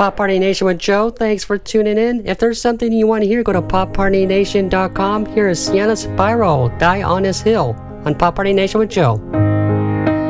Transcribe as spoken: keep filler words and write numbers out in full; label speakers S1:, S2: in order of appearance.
S1: Pop Party Nation with Joe. Thanks for tuning in. If there's something you want to hear, go to pop party nation dot com. Here is Sienna Spiral, Die on This Hill, on Pop Party Nation with Joe.